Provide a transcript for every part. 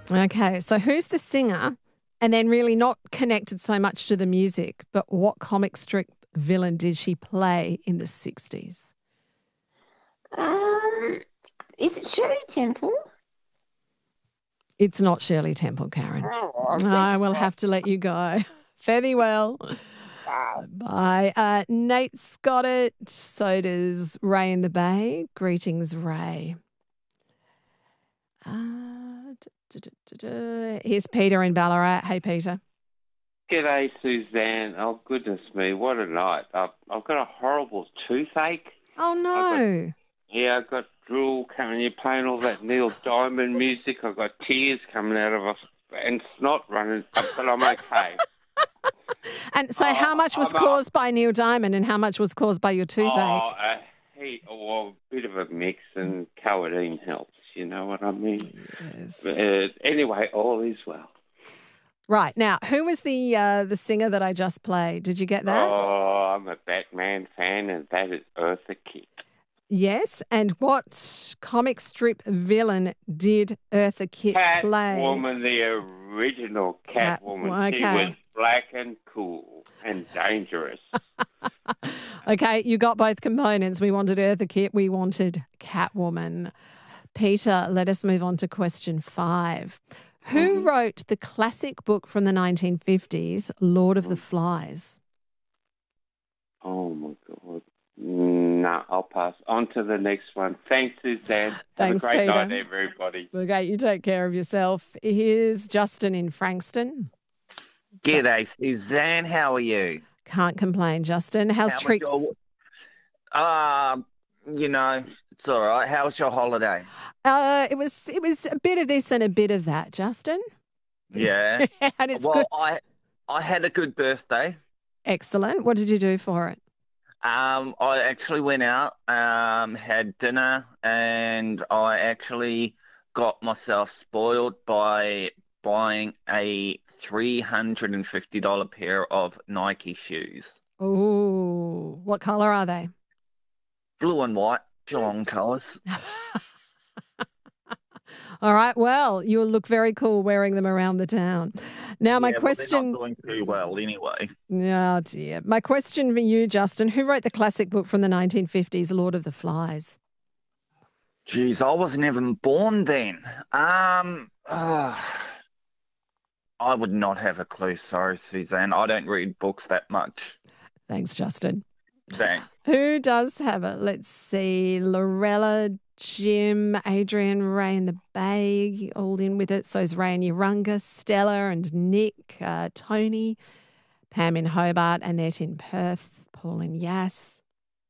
Okay, so who's the singer? And then really not connected so much to the music, but what comic strip villain did she play in the 60s? Um, is it Shirley Temple? It's not Shirley Temple, Karen. Oh, I think I will have to let you go. Fare thee well. so. Bye. Nate's got it. So does Ray in the Bay. Greetings, Ray. Here's Peter in Ballarat. Hey, Peter. G'day, Suzanne. Oh, goodness me, what a night. I've got a horrible toothache. Oh, no. I've got drool coming. You're playing all that Neil Diamond music. I've got tears coming out of us and snot running, but I'm okay. And so how much was caused by Neil Diamond and how much was caused by your toothache? A bit of a mix, and codeine helps, you know what I mean? Yes. Anyway, all is well. Right. Now, who was the singer that I just played? Did you get that? Oh, I'm a Batman fan, and that is Eartha Kitt. Yes. And what comic strip villain did Eartha Kitt play? Catwoman, the original Catwoman. Okay. She was black and cool and dangerous. Okay, you got both components. We wanted Eartha Kitt, we wanted Catwoman. Peter, let us move on to question 5. Who wrote the classic book from the 1950s, Lord of the Flies? Oh, my God. Nah, I'll pass. On to the next one. Thanks, Suzanne. Thanks, Have a great Peter. night, everybody. Okay, you take care of yourself. Here's Justin in Frankston. G'day, Suzanne. How are you? Can't complain, Justin. How's tricks? It's all right. How was your holiday? It was a bit of this and a bit of that, Justin. Yeah. And it's well, good. I had a good birthday. Excellent. What did you do for it? I actually went out, had dinner, and I actually got myself spoiled by buying a $350 pair of Nike shoes. Oh, what colour are they? Blue and white, Geelong colours. All right. Well, you'll look very cool wearing them around the town. Now, my question. They're not doing too well anyway. Oh, dear. My question for you, Justin, who wrote the classic book from the 1950s, Lord of the Flies? Geez, I wasn't even born then. I would not have a clue. Sorry, Suzanne. I don't read books that much. Thanks, Justin. Thanks. Who does have it? Let's see. Lorella, Jim, Adrian, Ray in the Bay, all in with it. So's Ray in Urunga, Stella and Nick, Tony, Pam in Hobart, Annette in Perth, Paul in Yass.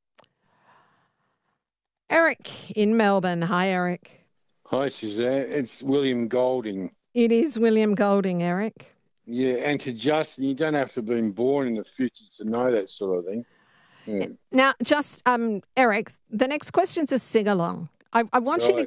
Eric in Melbourne. Hi, Eric. Hi, Suzanne. It's William Golding. It is William Golding, Eric. Yeah, and to Justin, you don't have to have been born in the 50s to know that sort of thing. Yeah. Now, just Eric, the next question's a sing-along. I want you to